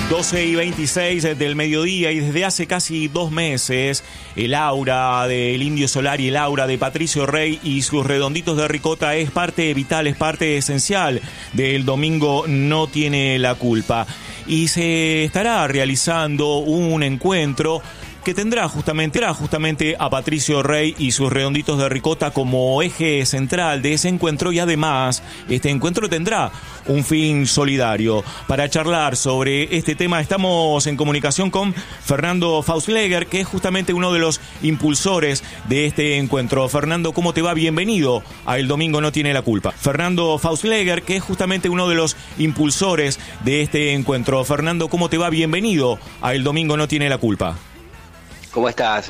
12:26 del mediodía, y desde hace casi 2 meses el aura del Indio Solari, el aura de Patricio Rey y sus redonditos de ricota es parte vital, es parte esencial del Domingo No Tiene la Culpa. Y se estará realizando un encuentro que tendrá justamente a Patricio Rey y sus redonditos de ricota como eje central de ese encuentro, y además este encuentro tendrá un fin solidario. Para charlar sobre este tema estamos en comunicación con Fernando Fausleger, que es justamente uno de los impulsores de este encuentro. Fernando, ¿cómo te va? Bienvenido a El Domingo No Tiene la Culpa. Fernando Fausleger, que es justamente uno de los impulsores de este encuentro. Fernando, ¿cómo te va? Bienvenido a El Domingo No Tiene la Culpa. ¿Cómo estás?